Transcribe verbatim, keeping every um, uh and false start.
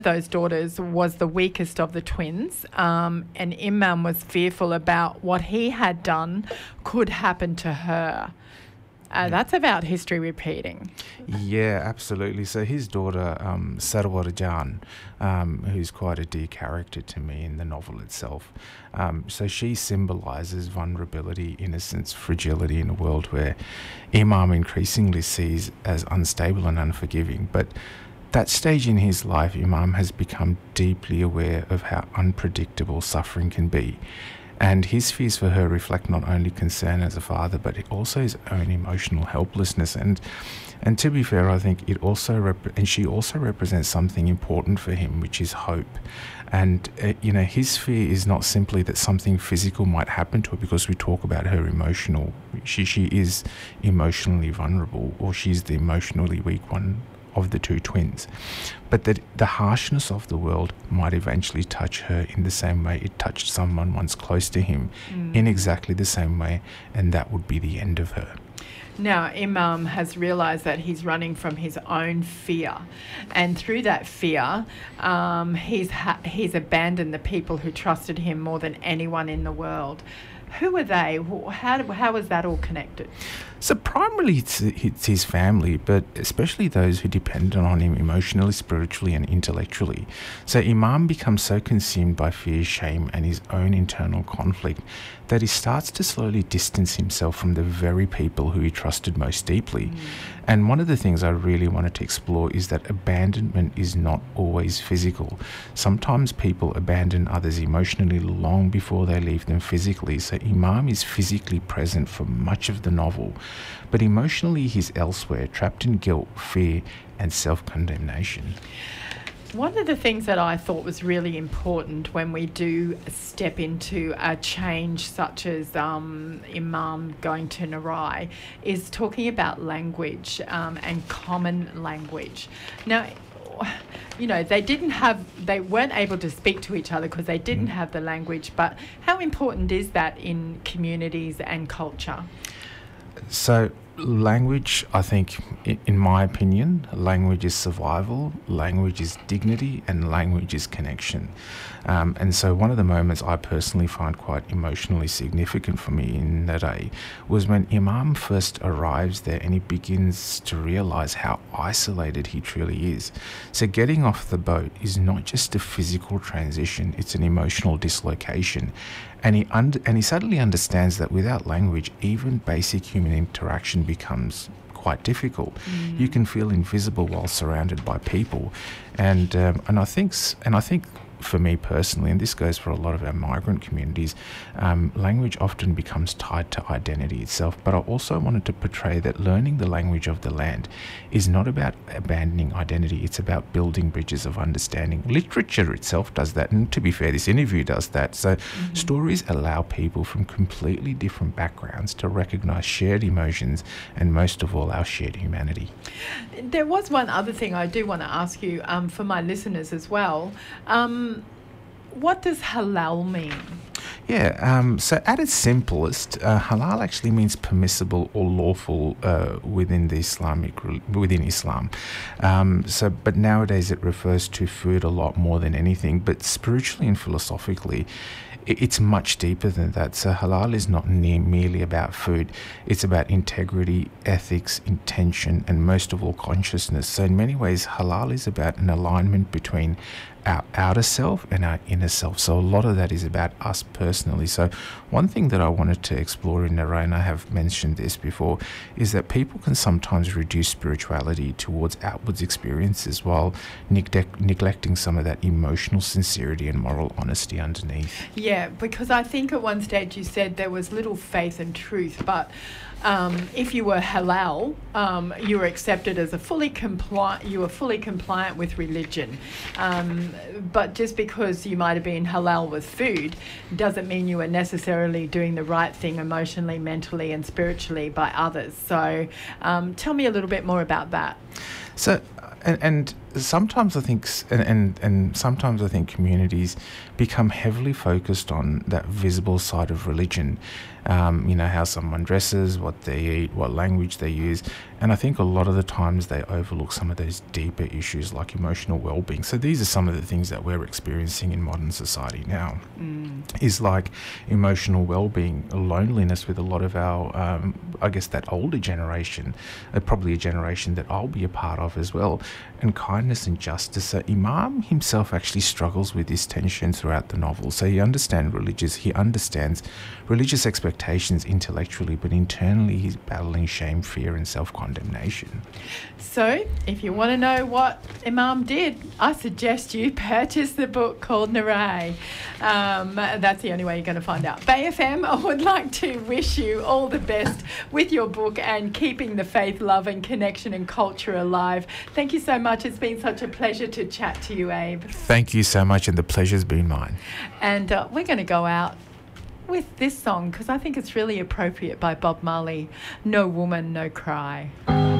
those daughters was the weakest of the twins, um, and Imam was fearful about what he had done could happen to her. Uh, that's about history repeating. Yeah, absolutely. So his daughter, um, Sarwar Jan, um, who's quite a dear character to me in the novel itself. Um, so she symbolises vulnerability, innocence, fragility in a world where Imam increasingly sees as unstable and unforgiving. But that stage in his life, Imam has become deeply aware of how unpredictable suffering can be. And his fears for her reflect not only concern as a father, but also his own emotional helplessness. And and to be fair, I think it also rep- and she also represents something important for him, which is hope. And uh, you know, his fear is not simply that something physical might happen to her, because we talk about her emotional. She she is emotionally vulnerable, or she's the emotionally weak one of the two twins, but that the harshness of the world might eventually touch her in the same way it touched someone once close to him, mm. in exactly the same way, and that would be the end of her. Now, Imam has realised that he's running from his own fear, and through that fear, um, he's ha- he's abandoned the people who trusted him more than anyone in the world. Who are they? How how is that all connected? So primarily it's, it's his family, but especially those who depended on him emotionally, spiritually and intellectually. So Imam becomes so consumed by fear, shame and his own internal conflict that he starts to slowly distance himself from the very people who he trusted most deeply. Mm. And one of the things I really wanted to explore is that abandonment is not always physical. Sometimes people abandon others emotionally long before they leave them physically. So Imam is physically present for much of the novel, but emotionally he's elsewhere, trapped in guilt, fear and self-condemnation. One of the things that I thought was really important when we do step into a change such as um, Imam going to Narai is talking about language um, and common language. Now, you know, they didn't have, they weren't able to speak to each other because they didn't mm. have the language, but how important is that in communities and culture? So language, I think, in my opinion, language is survival, language is dignity, and language is connection. Um, and so one of the moments I personally find quite emotionally significant for me in Narai was when Imam first arrives there and he begins to realise how isolated he truly is. So getting off the boat is not just a physical transition, it's an emotional dislocation. And he und- and he suddenly understands that without language, even basic human interaction becomes quite difficult. Mm. You can feel invisible while surrounded by people, and um, and I think and I think. For me personally, and this goes for a lot of our migrant communities, um, language often becomes tied to identity itself. But I also wanted to portray that learning the language of the land is not about abandoning identity, it's about building bridges of understanding. Literature itself does that, and to be fair, this interview does that. So mm-hmm. stories allow people from completely different backgrounds to recognise shared emotions and most of all our shared humanity. There was one other thing I do want to ask you um, for my listeners as well. Um, What does halal mean? Yeah, um, so at its simplest, uh, halal actually means permissible or lawful uh, within the Islamic within Islam. Um, so, but nowadays it refers to food a lot more than anything. But spiritually and philosophically, it's much deeper than that. So halal is not merely about food. It's about integrity, ethics, intention, and most of all, consciousness. So in many ways, halal is about an alignment between our outer self and our inner self. So a lot of that is about us personally. So one thing that I wanted to explore in Narai, and I have mentioned this before, is that people can sometimes reduce spirituality towards outwards experiences while neg- neglecting some of that emotional sincerity and moral honesty underneath. Yeah, because I think at one stage you said there was little faith and truth, but um, if you were halal, um, you were accepted as a fully compliant. You were fully compliant with religion, um, but just because you might have been halal with food, doesn't mean you were necessarily doing the right thing emotionally, mentally, and spiritually by others. So, um, tell me a little bit more about that. So, and, and sometimes I think, and, and and sometimes I think communities become heavily focused on that visible side of religion. Um, you know, how someone dresses, what they eat, what language they use, And I think a lot of the times they overlook some of those deeper issues like emotional well-being. So these are some of the things that we're experiencing in modern society now. Mm. Is like emotional well-being, loneliness with a lot of our, um, I guess, that older generation, uh, probably a generation that I'll be a part of as well. And kindness and justice. So Imam himself actually struggles with this tension throughout the novel. So he understands religious, he understands religious expectations intellectually, but internally he's battling shame, fear, and self-condemnation. So, if you want to know what Imam did, I suggest you purchase the book called Narai. Um, that's the only way you're going to find out. Bay F M, I would like to wish you all the best with your book and keeping the faith, love and connection and culture alive. Thank you so much. It's been such a pleasure to chat to you, Abe. Thank you so much, and the pleasure's been mine. And uh, we're going to go out with this song because I think it's really appropriate by Bob Marley, No Woman, No Cry.